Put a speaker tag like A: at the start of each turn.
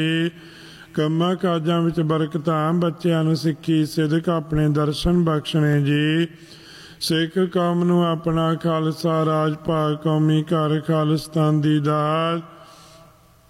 A: ਕੰਮਾਂ ਕਾਜਾਂ ਵਿੱਚ ਬਰਕਤਾਂ, ਬੱਚਿਆਂ ਨੂੰ ਸਿੱਖੀ ਸਿਦਕ, ਆਪਣੇ ਦਰਸ਼ਨ ਬਖਸ਼ਣੇ ਜੀ। ਸਿੱਖ ਕੌਮ ਨੂੰ ਆਪਣਾ ਖਾਲਸਾ ਰਾਜ ਭਾਗ, ਕੌਮੀ ਘਰ ਖਾਲਿਸਤਾਨ ਦੀ ਦਾਤ।